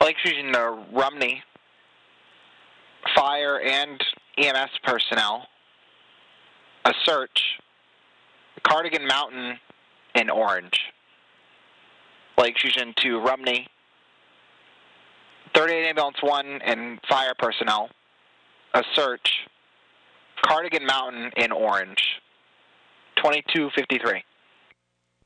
Lake Fusion to Rumney, fire and EMS personnel. A search. Cardigan Mountain in orange. Lake Fusion to Rumney. 38 Ambulance 1 and fire personnel. A search. Cardigan Mountain in orange. 2253.